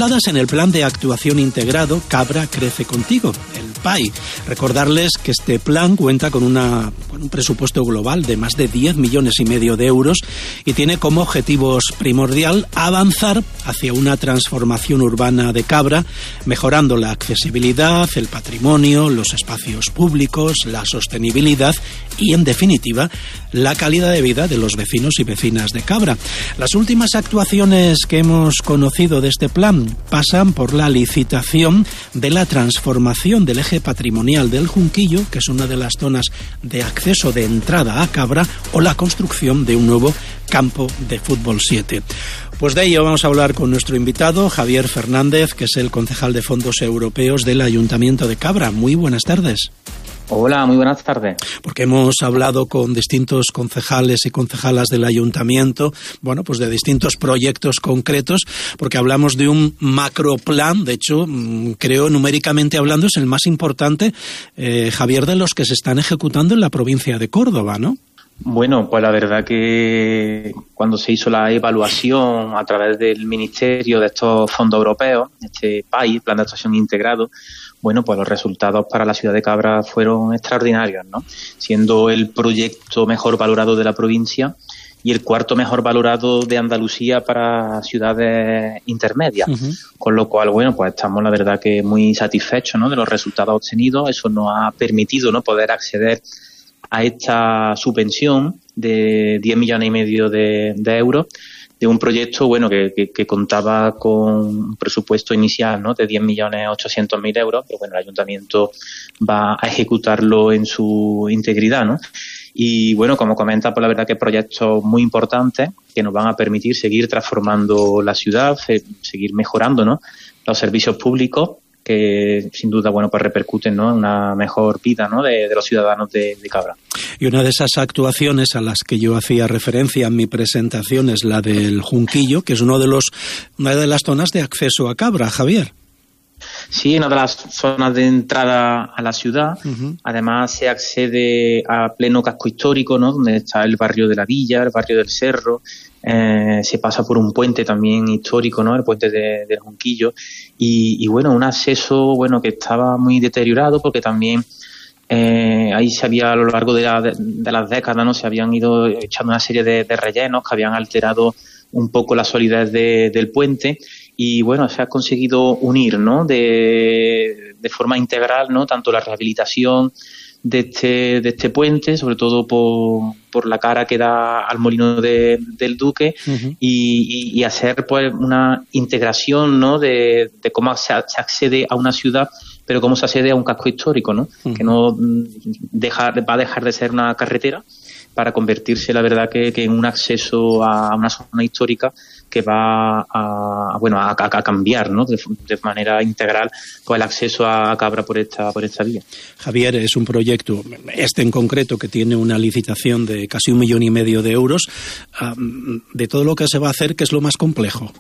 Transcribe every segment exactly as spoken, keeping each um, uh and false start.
contempladas en el Plan de Actuación Integrado Cabra Crece Contigo, el P A I. Recordarles que este plan cuenta con, una, con un presupuesto global de más de diez millones y medio de euros y tiene como objetivos primordial avanzar hacia una transformación urbana de Cabra, mejorando la accesibilidad, el patrimonio, los espacios públicos, la sostenibilidad y, en definitiva, la calidad de vida de los vecinos y vecinas de Cabra. Las últimas actuaciones que hemos conocido de este plan pasan por la licitación de la transformación del eje patrimonial del Junquillo, que es una de las zonas de acceso de entrada a Cabra, o la construcción de un nuevo campo de fútbol siete. Pues de ello vamos a hablar con nuestro invitado, Javier Fernández, que es el concejal de Fondos Europeos del Ayuntamiento de Cabra. Muy buenas tardes. Hola, muy buenas tardes. Porque hemos hablado con distintos concejales y concejalas del ayuntamiento, bueno, pues de distintos proyectos concretos, porque hablamos de un macroplan, de hecho, creo numéricamente hablando es el más importante, eh, Javier, de los que se están ejecutando en la provincia de Córdoba, ¿no? Bueno, pues la verdad que cuando se hizo la evaluación a través del Ministerio de estos fondos europeos, este P A I, Plan de Actuación Integrado, bueno, pues los resultados para la ciudad de Cabra fueron extraordinarios, ¿no? Siendo el proyecto mejor valorado de la provincia y el cuarto mejor valorado de Andalucía para ciudades intermedias. Uh-huh. Con lo cual, bueno, pues estamos la verdad que muy satisfechos, ¿no?, de los resultados obtenidos. Eso nos ha permitido, ¿no?, poder acceder a esta subvención de diez millones y medio de, de euros de un proyecto, bueno, que, que, que contaba con un presupuesto inicial, ¿no?, de diez millones ochocientos mil euros, pero bueno, el ayuntamiento va a ejecutarlo en su integridad, ¿no? Y bueno, como comenta, pues la verdad que proyectos muy importantes que nos van a permitir seguir transformando la ciudad, seguir mejorando, ¿no?, los servicios públicos, que sin duda, bueno, pues repercuten, ¿no?, en una mejor vida, ¿no?, de, de los ciudadanos de, de Cabra. Y una de esas actuaciones a las que yo hacía referencia en mi presentación es la del Junquillo, que es uno de los una de las zonas de acceso a Cabra, Javier. Sí, una de las zonas de entrada a la ciudad. Uh-huh. Además, se accede a pleno casco histórico, ¿no?, donde está el barrio de la Villa, el barrio del Cerro. Eh, se pasa por un puente también histórico, ¿no?, el puente de, del Junquillo. Y, y bueno, un acceso, bueno, que estaba muy deteriorado porque también eh, ahí se había, a lo largo de, la, de, de las décadas, ¿no?, se habían ido echando una serie de, de rellenos que habían alterado un poco la solidez de, del puente. Y bueno, se ha conseguido unir, ¿no?, de, de forma integral, ¿no?, tanto la rehabilitación de este, de este puente, sobre todo por, por la cara que da al molino de, del Duque, uh-huh. y, y, y hacer pues una integración, ¿no?, de, de cómo se, se accede a una ciudad, pero cómo se accede a un casco histórico, ¿no?, uh-huh. que no deja, va a dejar de ser una carretera para convertirse, la verdad, que, que en un acceso a una zona histórica que va a, bueno, a, a cambiar, ¿no?, de, de manera integral, pues el acceso a Cabra por esta por esta vía. Javier, es un proyecto, este en concreto, que tiene una licitación de casi un millón y medio de euros. De todo lo que se va a hacer, ¿qué es lo más complejo?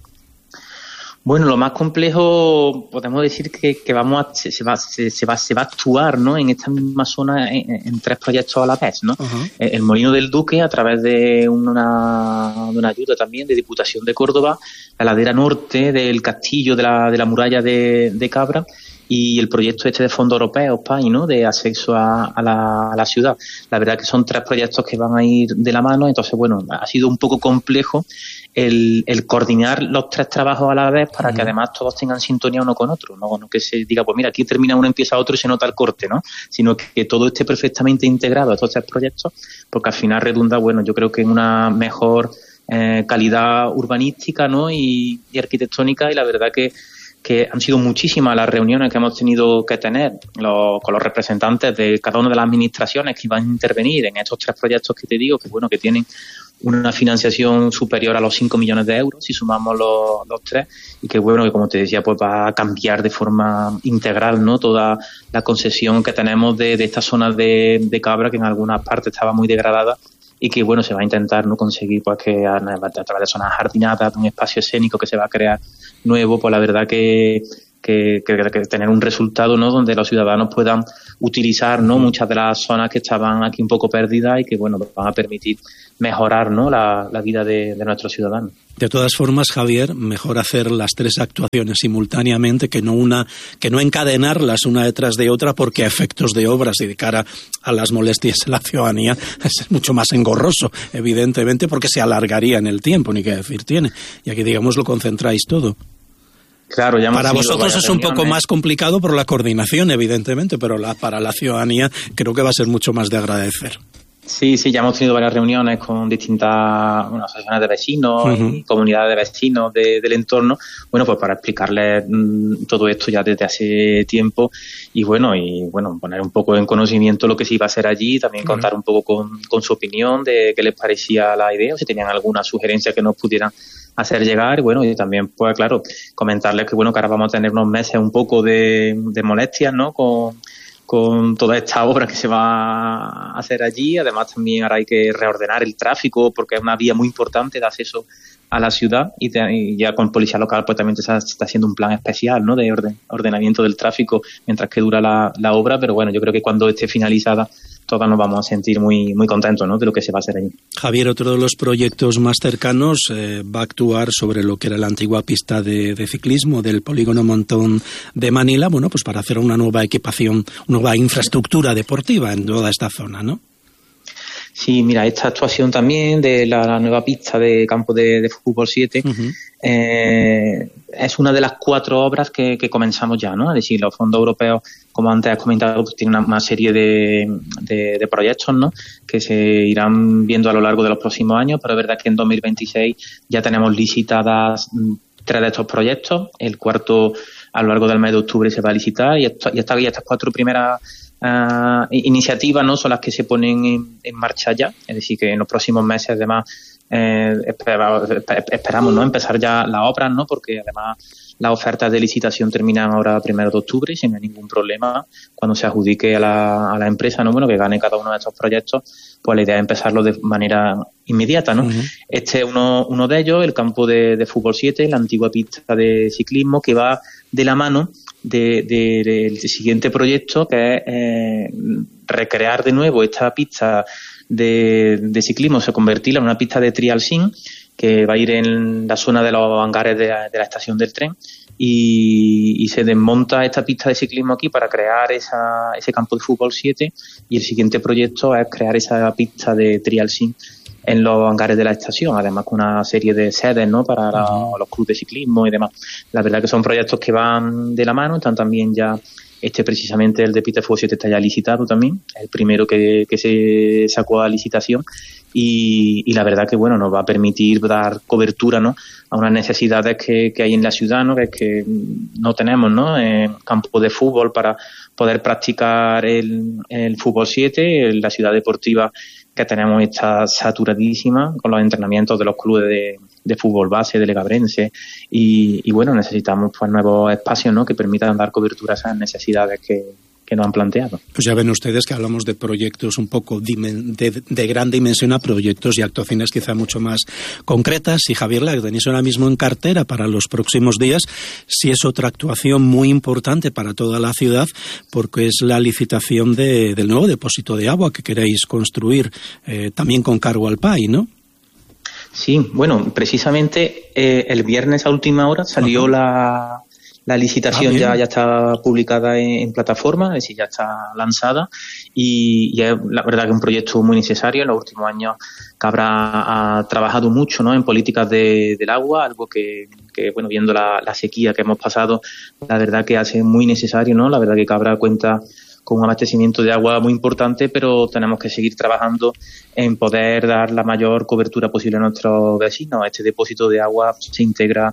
Bueno, lo más complejo, podemos decir que, que vamos a, se, se va se, se va se va a actuar, ¿no?, en esta misma zona en, en tres proyectos a la vez, ¿no? Uh-huh. El Molino del Duque, a través de una, de una ayuda también de Diputación de Córdoba, la ladera norte del castillo de la, de la muralla de, de Cabra, y el proyecto este de fondos europeos, P A I, ¿no?, de acceso a, a, la, a la ciudad. La verdad que son tres proyectos que van a ir de la mano, entonces, bueno, ha sido un poco complejo el, el coordinar los tres trabajos a la vez para uh-huh. que además todos tengan sintonía uno con otro, ¿no? No que se diga, pues mira, aquí termina uno, empieza otro y se nota el corte, ¿no? Sino que, que todo esté perfectamente integrado a estos tres proyectos, porque al final redunda, bueno, yo creo que en una mejor eh, calidad urbanística, ¿no?, y, y arquitectónica, y la verdad que que han sido muchísimas las reuniones que hemos tenido que tener los, con los representantes de cada una de las administraciones que iban a intervenir en estos tres proyectos que te digo, que bueno, que tienen una financiación superior a los cinco millones de euros si sumamos los, los tres, y que bueno, que como te decía, pues va a cambiar de forma integral, ¿no?, toda la concesión que tenemos de, de esta zona de, de Cabra, que en algunas partes estaba muy degradada, y que bueno, se va a intentar, ¿no?, conseguir pues que a, a través de zonas jardinadas, de un espacio escénico que se va a crear nuevo, pues la verdad que que, que, que tener un resultado, ¿no?, donde los ciudadanos puedan utilizar, ¿no?, muchas de las zonas que estaban aquí un poco perdidas y que, bueno, van a permitir mejorar, ¿no?, la, la vida de, de nuestros ciudadanos. De todas formas, Javier, mejor hacer las tres actuaciones simultáneamente que no una, que no encadenarlas una detrás de otra, porque a efectos de obras y de cara a las molestias de la ciudadanía es mucho más engorroso, evidentemente, porque se alargaría en el tiempo, ni qué decir tiene. Y aquí, digamos, lo concentráis todo. Claro, ya para vosotros es un poco más complicado por la coordinación, evidentemente, pero la, para la ciudadanía creo que va a ser mucho más de agradecer. Sí, sí, ya hemos tenido varias reuniones con distintas bueno, asociaciones de vecinos uh-huh. y comunidades de vecinos de, del entorno, bueno, pues para explicarles mmm, todo esto ya desde hace tiempo y bueno, y bueno, poner un poco en conocimiento lo que se iba a hacer allí, también uh-huh. contar un poco con, con su opinión de qué les parecía la idea, o si tenían alguna sugerencia que nos pudieran hacer llegar, y bueno, y también, pues claro, comentarles que bueno, que ahora vamos a tener unos meses un poco de, de molestias, ¿no?, con con toda esta obra que se va a hacer allí. Además, también ahora hay que reordenar el tráfico porque es una vía muy importante de acceso a la ciudad y, te, y ya con Policía Local pues también se está, se está haciendo un plan especial, ¿no?, de orden, ordenamiento del tráfico mientras que dura la, la obra, pero bueno, yo creo que cuando esté finalizada todos nos vamos a sentir muy muy contentos, ¿no?, de lo que se va a hacer allí. Javier, otro de los proyectos más cercanos eh, va a actuar sobre lo que era la antigua pista de, de ciclismo del Polígono Montón de Manila, bueno, pues para hacer una nueva equipación, una nueva infraestructura deportiva en toda esta zona, ¿no? Sí, mira, esta actuación también de la, la nueva pista de campo de, de fútbol siete uh-huh. eh, es una de las cuatro obras que, que comenzamos ya, ¿no? Es decir, los fondos europeos, como antes has comentado, pues tienen una, una serie de, de, de proyectos, ¿no?, que se irán viendo a lo largo de los próximos años, pero es verdad que en dos mil veintiséis ya tenemos licitadas tres de estos proyectos, el cuarto a lo largo del mes de octubre se va a licitar y, esto, y, esta, y estas cuatro primeras Uh, iniciativas, ¿no?, son las que se ponen en, en marcha ya, es decir, que en los próximos meses además eh, esperamos, esperamos ¿no?, empezar ya las obras, ¿no?, porque además las ofertas de licitación terminan ahora primero de octubre sin ningún problema cuando se adjudique a la, a la empresa, ¿no?, bueno, que gane cada uno de estos proyectos, pues la idea es empezarlo de manera inmediata, ¿no? Uh-huh. Este es uno, uno de ellos, el campo de, de fútbol siete, la antigua pista de ciclismo, que va de la mano de, de, de, del siguiente proyecto, que es eh, recrear de nuevo esta pista de, de ciclismo, o sea, convertirla en una pista de trial sim, que va a ir en la zona de los hangares de, de la estación del tren, y, y se desmonta esta pista de ciclismo aquí para crear esa, ese campo de fútbol siete, y el siguiente proyecto es crear esa pista de trial sim en los hangares de la estación, además con una serie de sedes, ¿no?, para la, los clubes de ciclismo y demás. La verdad que son proyectos que van de la mano, están también ya, este precisamente el de pista de fútbol siete está ya licitado también, el primero que, que se sacó a licitación, y, y la verdad que bueno, nos va a permitir dar cobertura, ¿no?, a unas necesidades que, que hay en la ciudad, ¿no?, que es que no tenemos, ¿no?, en campo de fútbol para poder practicar el, el fútbol siete, la ciudad deportiva que tenemos está saturadísima con los entrenamientos de los clubes de, de fútbol base, de Legabrense, y, y bueno, necesitamos pues nuevos espacios, ¿no?, que permitan dar cobertura a esas necesidades que, que nos han planteado. Pues ya ven ustedes que hablamos de proyectos un poco de, de gran dimensión a proyectos y actuaciones quizá mucho más concretas. Y Javier, la que tenéis ahora mismo en cartera para los próximos días, sí es otra actuación muy importante para toda la ciudad, porque es la licitación de, del nuevo depósito de agua que queréis construir, eh, también con cargo al P A I, ¿no? Sí, bueno, precisamente eh, el viernes a última hora salió uh-huh. la... La licitación ah, ya, ya está publicada en, en plataforma, es decir, ya está lanzada, y, y es la verdad que es un proyecto muy necesario. En los últimos años Cabra ha trabajado mucho, ¿no?, en políticas de, del agua, algo que, que bueno, viendo la, la sequía que hemos pasado, la verdad que hace muy necesario, ¿no? La verdad que Cabra cuenta con un abastecimiento de agua muy importante, pero tenemos que seguir trabajando en poder dar la mayor cobertura posible a nuestros vecinos. Este depósito de agua se integra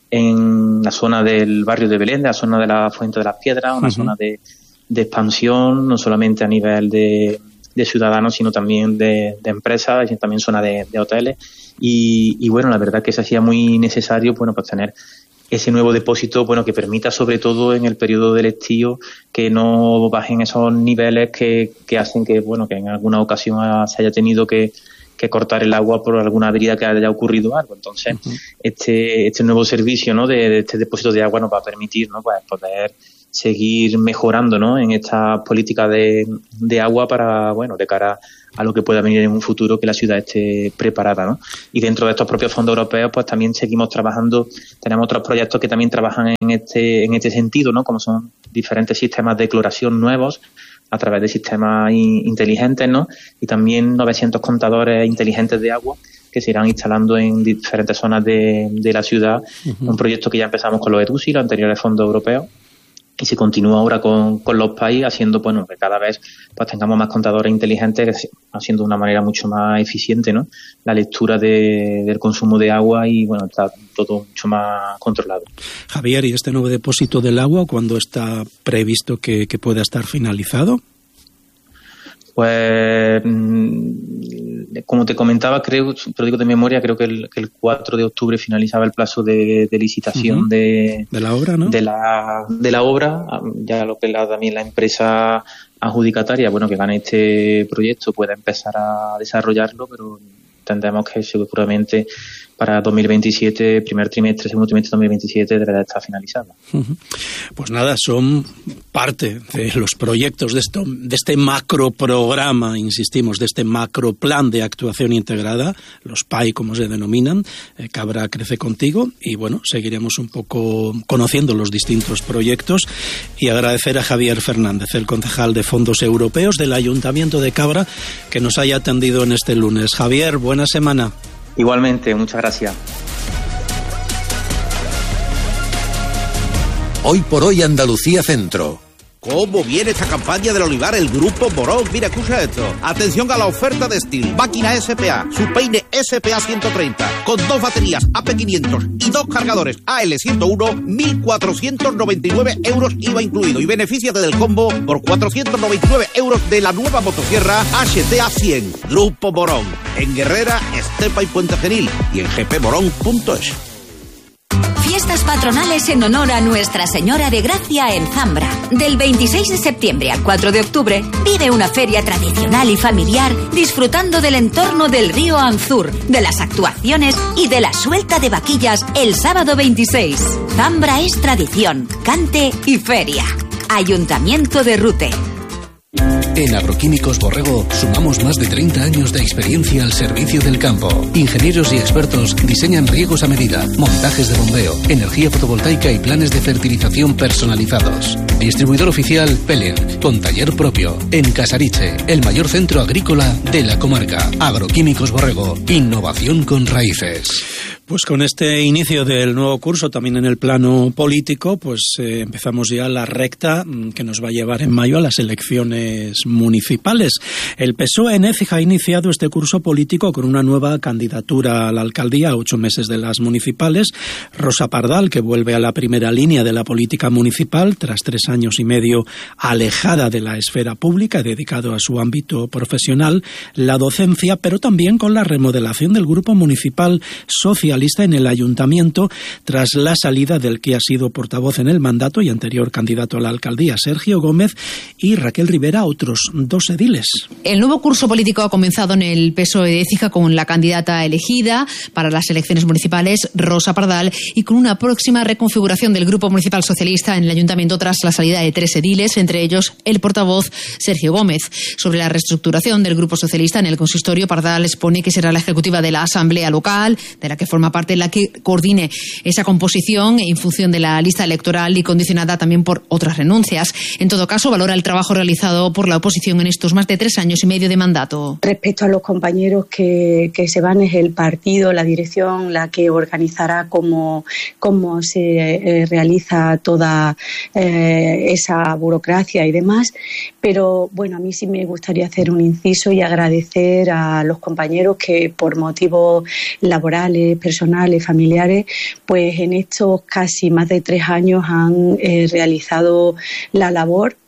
en la zona del barrio de Belén, de la zona de la Fuente de las Piedras, una uh-huh. zona de, de expansión, no solamente a nivel de, de ciudadanos, sino también de, de empresas, y también zona de, de hoteles. Y, y bueno, la verdad que se hacía muy necesario, bueno, pues tener ese nuevo depósito, bueno, que permita sobre todo en el periodo del estío que no bajen esos niveles que, que hacen que, bueno, que en alguna ocasión se haya tenido que que cortar el agua por alguna avería que haya ocurrido algo. Entonces, uh-huh. este este nuevo servicio, ¿no?, de, de este depósito de agua nos va a permitir, ¿no?, pues poder seguir mejorando, ¿no?, en esta política de, de agua para, bueno, de cara a lo que pueda venir en un futuro, que la ciudad esté preparada, ¿no? Y dentro de estos propios fondos europeos, pues también seguimos trabajando, tenemos otros proyectos que también trabajan en este en este sentido, ¿no?, como son diferentes sistemas de cloración nuevos a través de sistemas in, inteligentes, ¿no?, y también novecientos contadores inteligentes de agua que se irán instalando en diferentes zonas de, de la ciudad. Uh-huh. Un proyecto que ya empezamos con los EDUSI, los anteriores fondos europeos, y se continúa ahora con, con los P A I, haciendo, bueno, que cada vez pues tengamos más contadores inteligentes, haciendo de una manera mucho más eficiente, ¿no?, la lectura de, del consumo de agua, y bueno, está todo mucho más controlado. Javier, ¿y este nuevo depósito del agua cuándo está previsto que, que pueda estar finalizado? Pues, como te comentaba, creo, pero digo de memoria, creo que el, que el cuatro de octubre finalizaba el plazo de, de licitación uh-huh. de, de la obra, ¿no? De la, de la obra, ya lo que la, también la empresa adjudicataria, bueno, que gane este proyecto, pueda empezar a desarrollarlo, pero entendemos que seguramente para dos mil veintisiete, primer trimestre, segundo trimestre de dos mil veintisiete, deberá estar finalizada. Pues nada, son parte de los proyectos de, esto, de este macroprograma, insistimos, de este macroplan de actuación integrada, los P A I como se denominan, eh, Cabra crece contigo, y bueno, seguiremos un poco conociendo los distintos proyectos, y agradecer a Javier Fernández, el concejal de Fondos Europeos del Ayuntamiento de Cabra, que nos haya atendido en este lunes. Javier, buena semana. Igualmente, muchas gracias. Hoy por hoy Andalucía Centro. ¿Cómo viene esta campaña del olivar? El Grupo Morón. Mira, escucha esto. Atención a la oferta de Steel. Máquina S P A. Su peine S P A ciento treinta. Con dos baterías A P quinientos y dos cargadores A L ciento uno. mil cuatrocientos noventa y nueve euros I V A incluido. Y benefíciate del combo por cuatrocientos noventa y nueve euros de la nueva motosierra H T A cien. Grupo Morón. En Guerrera, Estepa y Puente Genil. Y en g p morón punto es. Fiestas patronales en honor a Nuestra Señora de Gracia en Zambra. Del veintiséis de septiembre al cuatro de octubre, vive una feria tradicional y familiar disfrutando del entorno del río Anzur, de las actuaciones y de la suelta de vaquillas el sábado veintiséis. Zambra es tradición, cante y feria. Ayuntamiento de Rute. En Agroquímicos Borrego sumamos más de treinta años de experiencia al servicio del campo. Ingenieros y expertos diseñan riegos a medida, montajes de bombeo, energía fotovoltaica y planes de fertilización personalizados. Distribuidor oficial Peller, con taller propio. En Casariche, el mayor centro agrícola de la comarca. Agroquímicos Borrego, innovación con raíces. Pues con este inicio del nuevo curso, también en el plano político, pues eh, empezamos ya la recta que nos va a llevar en mayo a las elecciones municipales. El P S O E en Écija ha iniciado este curso político con una nueva candidatura a la alcaldía a ocho meses de las municipales. Rosa Pardal, que vuelve a la primera línea de la política municipal tras tres años y medio alejada de la esfera pública, dedicado a su ámbito profesional, la docencia, pero también con la remodelación del grupo municipal social en el ayuntamiento tras la salida del que ha sido portavoz en el mandato y anterior candidato a la alcaldía, Sergio Gómez, y Raquel Rivera, otros dos ediles. El nuevo curso político ha comenzado en el P S O E de Écija con la candidata elegida para las elecciones municipales, Rosa Pardal, y con una próxima reconfiguración del grupo municipal socialista en el ayuntamiento tras la salida de tres ediles, entre ellos el portavoz Sergio Gómez. Sobre la reestructuración del grupo socialista en el consistorio, Pardal expone que será la ejecutiva de la asamblea local, de la que forma parte la que coordine esa composición en función de la lista electoral y condicionada también por otras renuncias. En todo caso, valora el trabajo realizado por la oposición en estos más de tres años y medio de mandato. Respecto a los compañeros que, que se van, es el partido, la dirección, la que organizará cómo, cómo se eh, realiza toda eh, esa burocracia y demás. Pero bueno, a mí sí me gustaría hacer un inciso y agradecer a los compañeros que por motivos laborales, personales, familiares, pues en estos casi más de tres años han eh, realizado la labor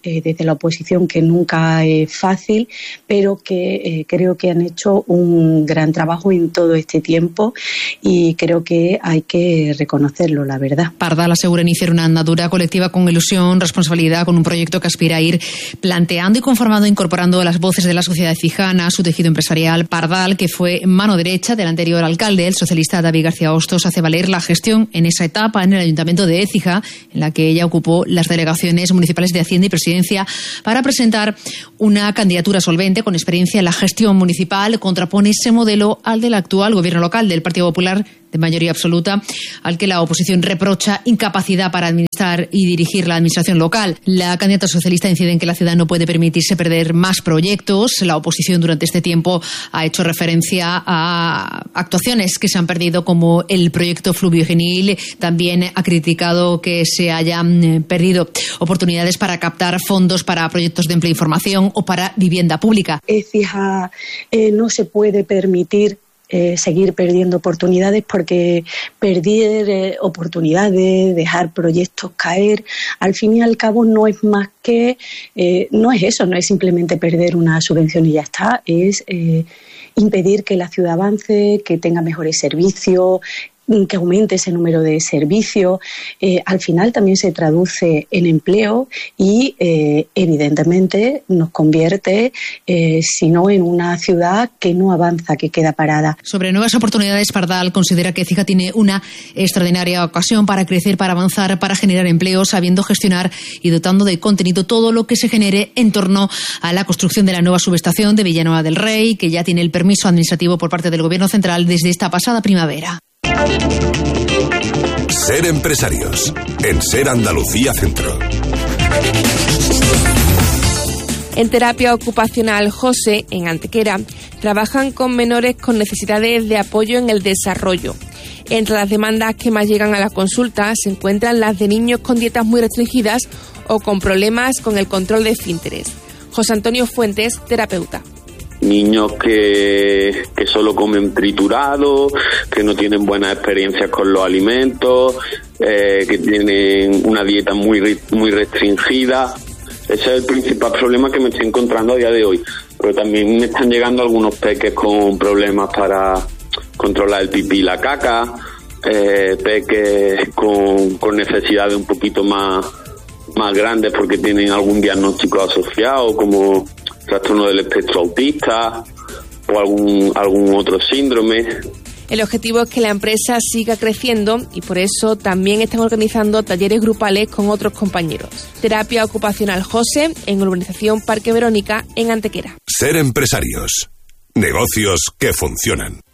eh, desde la oposición, que nunca es fácil, pero que eh, creo que han hecho un gran trabajo en todo este tiempo y creo que hay que reconocerlo, la verdad. Pardal asegura iniciar una andadura colectiva con ilusión, responsabilidad, con un proyecto que aspira a ir planteando y conformando, incorporando las voces de la sociedad cijana a su tejido empresarial. Pardal, que fue mano derecha del anterior alcalde, el socialista David García Hostos, hace valer la gestión en esa etapa en el Ayuntamiento de Écija, en la que ella ocupó las delegaciones municipales de Hacienda y Presidencia, para presentar una candidatura solvente con experiencia en la gestión municipal. Contrapone ese modelo al del actual gobierno local del Partido Popular, de mayoría absoluta, al que la oposición reprocha incapacidad para administrar y dirigir la administración local. La candidata socialista incide en que la ciudad no puede permitirse perder más proyectos. La oposición durante este tiempo ha hecho referencia a actuaciones que se han perdido, como el proyecto Fluviogenil. También ha criticado que se hayan perdido oportunidades para captar fondos para proyectos de empleo e información o para vivienda pública. Écija eh, no se puede permitir Eh, seguir perdiendo oportunidades, porque perder eh, oportunidades, dejar proyectos caer, al fin y al cabo no es más que, eh, no es eso, no es simplemente perder una subvención y ya está, es eh, impedir que la ciudad avance, que tenga mejores servicios, que aumente ese número de servicios. Eh, al final también se traduce en empleo y eh, evidentemente nos convierte, eh, si no en una ciudad que no avanza, que queda parada. Sobre nuevas oportunidades, Pardal considera que Écija tiene una extraordinaria ocasión para crecer, para avanzar, para generar empleo, sabiendo gestionar y dotando de contenido todo lo que se genere en torno a la construcción de la nueva subestación de Villanueva del Rey, que ya tiene el permiso administrativo por parte del Gobierno central desde esta pasada primavera. Ser empresarios en Ser Andalucía Centro. En terapia ocupacional José, en Antequera, trabajan con menores con necesidades de apoyo en el desarrollo. Entre las demandas que más llegan a la consulta se encuentran las de niños con dietas muy restringidas o con problemas con el control de esfínteres. José Antonio Fuentes, terapeuta. Niños que, que solo comen triturado, que no tienen buenas experiencias con los alimentos, eh, que tienen una dieta muy muy restringida. Ese es el principal problema que me estoy encontrando a día de hoy. Pero también me están llegando algunos peques con problemas para controlar el pipí y la caca, eh, peques con, con necesidades un poquito más, más grandes porque tienen algún diagnóstico asociado, como trastorno del espectro autista o algún algún otro síndrome. El objetivo es que la empresa siga creciendo y por eso también están organizando talleres grupales con otros compañeros. Terapia ocupacional José, en urbanización Parque Verónica, en Antequera. Ser empresarios. Negocios que funcionan.